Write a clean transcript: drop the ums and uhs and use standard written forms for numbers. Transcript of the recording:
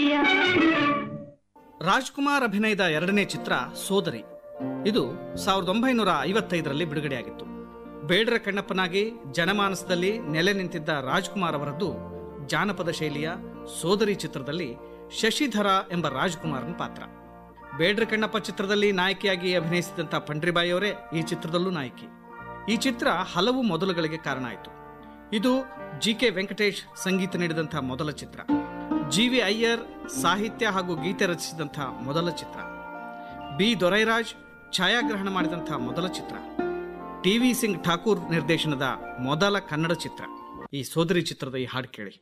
ರಾಜ್ಕುಮಾರ್ ಅಭಿನಯದ ಎರಡನೇ ಚಿತ್ರ ಸೋದರಿ. ಇದು 1955ರಲ್ಲಿ ಬಿಡುಗಡೆಯಾಗಿತ್ತು. ಬೇಡರ ಕಣ್ಣಪ್ಪನಾಗಿ ಜನಮಾನಸದಲ್ಲಿ ನೆಲೆ ನಿಂತಿದ್ದ ರಾಜ್ಕುಮಾರ್ ಅವರದ್ದು ಜಾನಪದ ಶೈಲಿಯ ಸೋದರಿ ಚಿತ್ರದಲ್ಲಿ ಶಶಿಧರ ಎಂಬ ರಾಜ್ಕುಮಾರನ ಪಾತ್ರ. ಬೇಡರ ಕಣ್ಣಪ್ಪ ಚಿತ್ರದಲ್ಲಿ ನಾಯಕಿಯಾಗಿ ಅಭಿನಯಿಸಿದಂಥ ಪಂಡ್ರಿಬಾಯಿ ಅವರೇ ಈ ಚಿತ್ರದಲ್ಲೂ ನಾಯಕಿ. ಈ ಚಿತ್ರ ಹಲವು ಮೊದಲುಗಳಿಗೆ ಕಾರಣ ಆಯಿತು. ಇದು ಜಿ.ಕೆ. ವೆಂಕಟೇಶ್ ಸಂಗೀತ ನೀಡಿದಂಥ ಮೊದಲ ಚಿತ್ರ. ಜಿ.ವಿ. ಅಯ್ಯರ್ ಸಾಹಿತ್ಯ ಹಾಗೂ ಗೀತೆ ರಚಿಸಿದಂಥ ಮೊದಲ ಚಿತ್ರ. ಬಿ. ದೊರೈರಾಜ್ ಛಾಯಾಗ್ರಹಣ ಮಾಡಿದಂಥ ಮೊದಲ ಚಿತ್ರ. ಟಿ.ವಿ. ಸಿಂಗ್ ಠಾಕೂರ್ ನಿರ್ದೇಶನದ ಮೊದಲ ಕನ್ನಡ ಚಿತ್ರ. ಈ ಸೋದರಿ ಚಿತ್ರದ ಈ ಹಾಡು ಕೇಳಿ.